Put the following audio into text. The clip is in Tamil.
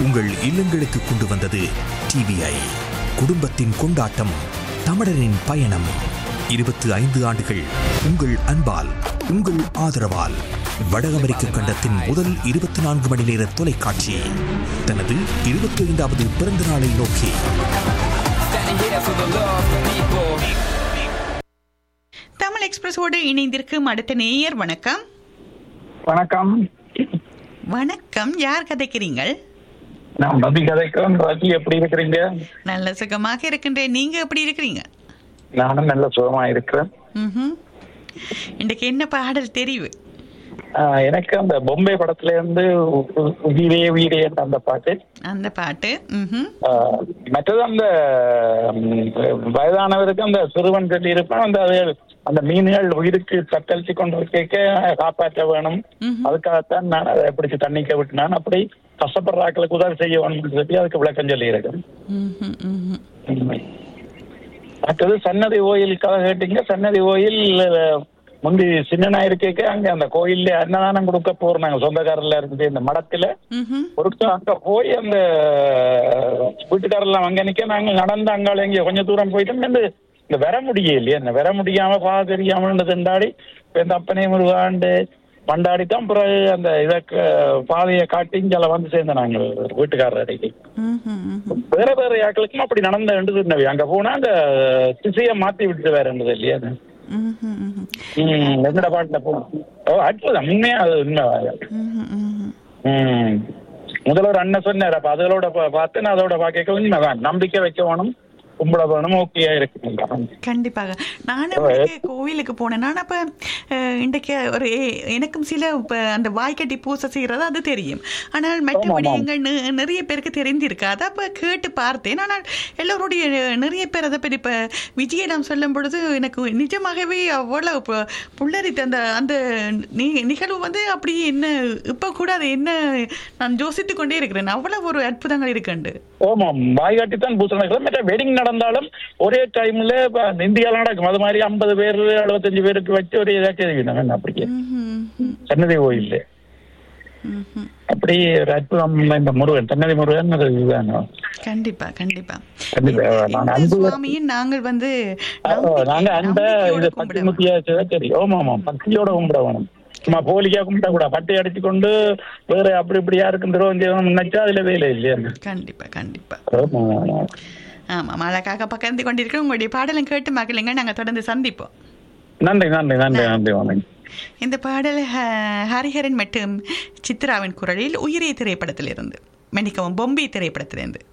உங்கள் இல்லங்களுக்கு கொண்டு வந்தது டிவிஐ. குடும்பத்தின் கொண்டாட்டம், தமிழரின் பயணம். 25 ஆண்டுகள் உங்கள் அன்பால், உங்கள் ஆதரவால். வட அமெரிக்க கண்டத்தின் முதல் 24 மணி நேர தொலைக்காட்சி தனது 25வது பிறந்த நாளை நோக்கி தமிழ் எக்ஸ்பிரஸோடு இணைந்திருக்கும் அடுத்த நேயர். வணக்கம். வணக்கம். வணக்கம், யார் கதைக்கிறீங்கள்? நான் ரவி கதைக்கிறேன். ரவி, எப்படி இருக்கிறீங்க? நல்ல சுகமாக இருக்கின்றேன். நீங்க எப்படி இருக்கிறீங்க? நானும் நல்ல சுகமா இருக்கிறேன். இன்றைக்கு என்ன பாடல் தெரிவு? எனக்கு அந்த பொம்பை படத்துல இருந்து வீரே வீரே அந்த பாட்டு. மற்றது அந்த வயதானவருக்கு அந்த சிறுவன் சொல்லி இருப்பான், அந்த அந்த மீன்கள் உயிருக்கு தத்தளிச்சு கொண்டு காப்பாற்ற வேணும், அதுக்காகத்தான் நான் அதை பிடிச்சி தண்ணிக்க விட்டுனான், அப்படி கஷ்டப்படுற ஆட்களுக்கு உதவி செய்ய வேணும்னு சொல்லி அதுக்கு விளக்கம் சொல்லி இருக்கேன். மற்றது சன்னதி கோயிலுக்காக கேட்டீங்க. சன்னதி கோயில் முந்தி சின்ன இருக்க அங்க அந்த கோயில்ல அன்னதானம் கொடுக்க போறோம். நாங்க சொந்தக்காரர்ல இருந்து இந்த மடத்துல பொருட்கள் அங்க போய் அந்த வீட்டுக்காரெல்லாம் அங்க நிக்க நாங்க நடந்து அங்கால எங்க கொஞ்சம் தூரம் போயிட்டு இந்த வர முடியலையே, என்ன வர முடியாம தெரியாம திண்டாடி இந்த அப்பனே முருகாண்டு மண்டாடித்தான் பிறகு அந்த இத பாதையை காட்டி இங்கால வந்து சேர்ந்த நாங்க வீட்டுக்காரர் அடைக்கு. வேற வேற யாக்களுக்கும் அப்படி நடந்த வேண்டியது. அங்க போனா அந்த திசையை மாத்தி விட்டு வேற இருந்தது இல்லையா. எங்கட பாட்டுல போனோம். அற்புதம், உண்மையா அது உண்மை. முதல்ல ஒரு அண்ணன் சொன்னார், அப்ப அதோட பார்த்து நான் அதோட பார்க்க உண்மைதான், நம்பிக்கை வைக்க வேணும், கும்பல வேணும், ஓகே இருக்கு. கண்டிப்பாக. நானும் கோவிலுக்கு போனேன். நான் அப்ப இன்றைக்கு ஒரு எனக்கும் சில அந்த வாய்க்கட்டி பூசை செய்யறது அது தெரியும். ஆனால் மற்றபடி எங்கள் நிறைய பேருக்கு தெரிந்திருக்காது. அப்ப கேட்டு பார்த்தேன். ஆனால் எல்லோருடைய நிறைய பேர் அதை பற்றி இப்ப விஜயிடம் சொல்லும் பொழுது எனக்கு நிஜமாகவே அவ்வளவு புல்லரித்து அந்த அந்த நிகழ்வு வந்து அப்படி என்ன இப்ப கூட அது என்ன நான் யோசித்து கொண்டே இருக்கிறேன். அவ்வளவு ஒரு அற்புதங்கள் இருக்குண்டு. ஆமாம், வாய்காட்டித்தான் பூசை நடக்கும். வெட்டிங் நடந்தாலும் ஒரே டைம்ல இந்தியாவில் நடக்கும். அது மாதிரி 50 பேர் 75 பேருக்கு வச்சு ஒரு ஏதாச்சும் அப்படியே சன்னதி கோயில் அப்படி ஒரு அற்புதம். இந்த முருகன், சன்னதி முருகன் கண்டிப்பா கண்டிப்பா சுவாமியின் நாங்கள் வந்து நாங்க அந்த இது பக்திமுத்தியா சரி. ஆமாம், பக்தியோட கும்பிட வேணும். சும்மா போலிக்கா கும்பிட்டா கூட பட்டை அடிச்சு கொண்டு வேற அப்படி இப்படி யாருக்கும் திரவம் நினைச்சா அதுல வேலை இல்லையா. கண்டிப்பா கண்டிப்பா. ஆமாம், அழகாக பகிர்ந்து கொண்டிருக்கிறோம். உங்களுடைய பாடலும் கேட்டு மகிழுங்க. நாங்கள் தொடர்ந்து சந்திப்போம். நன்றி நன்றி நன்றி நன்றி. இந்த பாடல் ஹரிஹரன் மற்றும் சித்ராவின் குரலில் உயிரே திரைப்படத்திலிருந்து, மன்னிக்கவும் பொம்பை திரைப்படத்திலிருந்து.